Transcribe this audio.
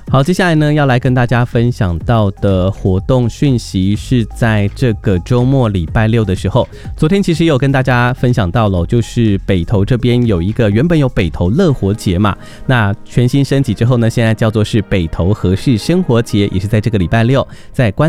好，接下来呢，要来跟大家分享到的活动讯息是在这个周末礼拜六的时候，昨天其实也有跟大家分享到了，就是北投这边有一个原本有北投乐活节嘛，那全新升级之后呢，现在叫做是北投合适生活节，也是在这个礼拜六在关